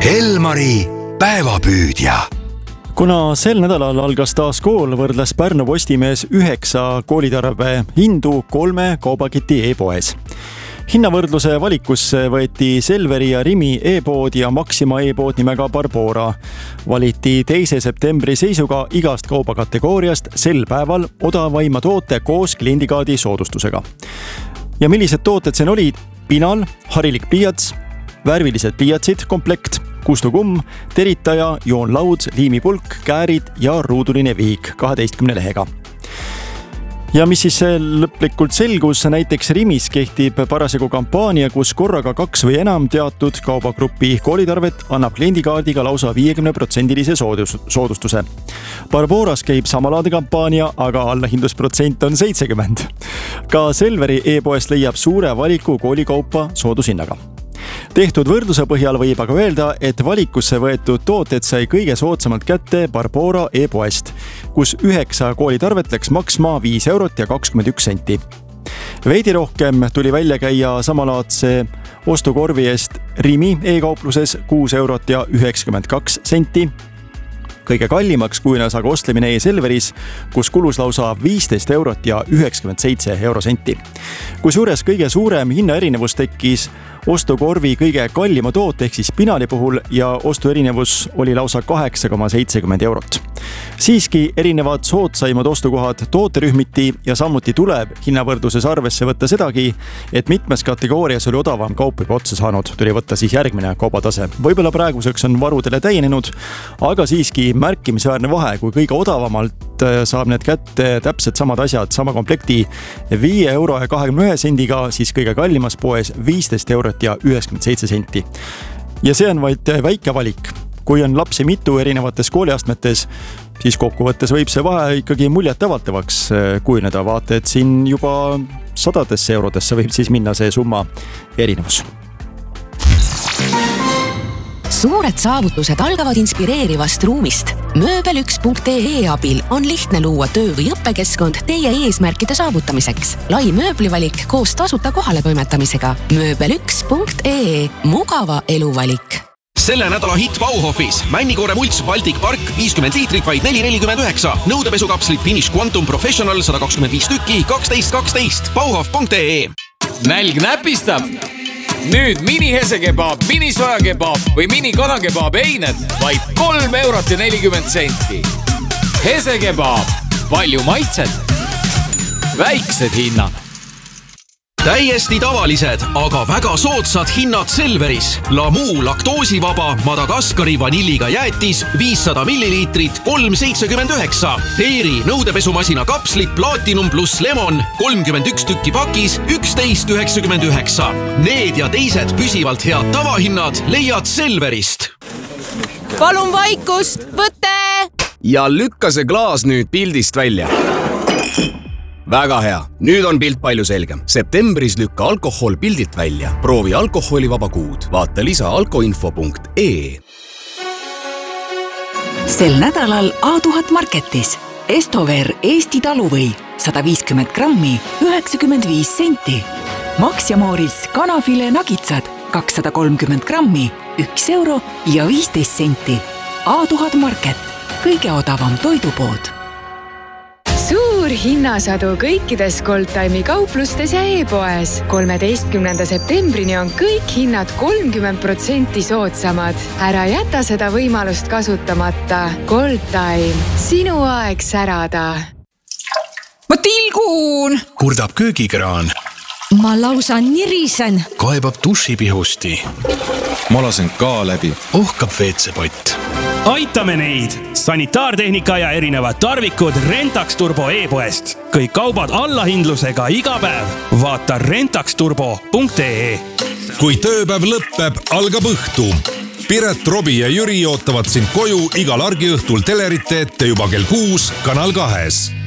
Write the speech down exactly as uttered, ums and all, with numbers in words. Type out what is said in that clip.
Elmari päevapüüdja. Kuna sel nädalal algas taas kool, võrdles Pärnu Postimees üheksa koolitarve hindu kolme kaubaketi e-poes. Hinnavõrdluse valikusse võeti Selveri ja Rimi e-pood ja Maxima e-pood nimega Barbora. Valiti teise septembri seisuga igast kaubakategooriast sel päeval odavaima toote koos kliendikaadi soodustusega. Ja millised tooted siin olid? Pinal, harilik pliiats, värvilised pliiatsid, komplekt, kustukumm, teritaja, joonlaud, liimipulk, käärid ja ruuduline viik kaheteistkümne lehega. Ja mis siis lõplikult selgus, näiteks Rimis kehtib parasjagu kampaania, kus korraga kaks või enam teatud kaubagrupi koolitarvet annab kliendikaardiga lausa viiekümne protsendilise soodustuse. Barboras käib samalaadi kampaania, aga allahindlusprotsent on seitsekümmend. Ka Selveri e-poest leiab suure valiku koolikaupa soodushinnaga. Tehtud võrdluse põhjal võib aga öelda, et valikusse võetud tooted sai kõige soodsamalt kätte Barbora e-poest, kus üheksa koolitarvet läks maksma viis eurot ja kakskümmend üks senti. Veidi rohkem tuli välja käia samalaadse ostukorvi eest Rimi e-kaupluses kuus eurot ja üheksakümmend kaks senti. Kõige kallimaks kujunes aga ostlemine e-Selveris, kus kulus lausa viisteist eurot ja üheksakümmend seitse eurosenti. Kusjuures kõige suurem hinnaerinevus tekkis ostukorvi kõige kallima toote ehk siis Pinali puhul ja ostuerinevus oli lausa kaheksa koma seitsekümmend eurot. Siiski erinevad soodsaimad ostukohad tooterühmiti ja samuti tuleb hinnavõrdluses arvesse võtta sedagi, et mitmes kategoorias oli odavam kaup juba otsa saanud, tuli võtta siis järgmine kaubatase. Võib-olla praeguseks on varudele täienenud, aga siiski märkimisväärne vahe, kui kõige odavamalt saab need kätte täpselt samad asjad, sama komplekti viie euro ja kahekümne ühe sendiga, siis kõige kallimas poes viisteist eurot ja üheksakümmend seitse senti. Ja see on vaid väike valik. Kui on lapsi mitu erinevates kooliastmetes, siis kokkuvõttes võib see vahe ikkagi muljet avaldavaks kujuneda. Vaata, et siin juba sadadesse eurodesse võib siis minna see summa erinevus. Suured saavutused algavad inspireerivast ruumist. Mööbel üks punkt ee abil on lihtne luua töö- või õppekeskkond teie eesmärkide saavutamiseks. Lai mööblivalik koos tasuta kohale toimetamisega. Mööbel üks punkt ee. Mugava eluvalik. Selle nädala hitt Bauhofis. Männikoore mults Baltic Park viiskümmend liitrit vaid neli nelikümmend üheksa. Nõudepesukapslit Finish Quantum Professional sada kakskümmend viis tükki kaksteist kaksteist. Bauhof punkt ee. Nälg näpistab. Nüüd mini hesekebab, mini sojakebab või mini kanakebab eined vaid kolm eurot ja nelikümmend senti. Hesekebab. Palju maitset. Väiksed hinnad. Täiesti tavalised, aga väga soodsad hinnad Selveris. Lamu laktoosivaba Madagaskari vanilliga jäätis viissada milliliitrit kolm seitsekümmend üheksa. Feeri nõudepesumasina kapslit Platinum plus Lemon kolmkümmend üks tükki pakis üksteist üheksakümmend üheksa. Need ja teised püsivalt head tavahinnad leiad Selverist. Palun vaikust, võte! Ja lükka see klaas nüüd pildist välja. Väga hea. Nüüd on pilt palju selgem. Septembris lükka alkohol pildilt välja. Proovi alkoholivaba kuud. Vaata lisa alkoinfo punkt ee. Sel nädalal A tuhat marketis. Estover Eesti taluvõi sada viiskümmend grammi üheksakümmend viis senti. Max ja Mooris kanafile nagitsad kakssada kolmkümmend grammi üks euro ja viisteist senti. A tuhat market. Kõige odavam toidupood. Suur hinnasadu kõikides Goldtime'i kauplustes ja e-poes. kolmeteistkümnenda septembrini on kõik hinnad kolmkümmend protsenti soodsamad. Ära jäta seda võimalust kasutamata. Goldtime. Sinu aeg särada. Ma tilgun! Kurdab köögikraan. Ma lausa nirisen. Kaebab dušipihusti. Ma lasen ka läbi. Ohkab veetsepott. Aitame neid! Sanitaartehnika ja erinevad tarvikud Rentax Turbo e-poest. Kõik kaubad allahindlusega iga päev. Vaata rentax turbo punkt ee. Kui tööpäev lõppeb, algab õhtu. Piret, Robi ja Jüri ootavad sind koju igal argiõhtul telerite ette juba kell kuus Kanal kahes.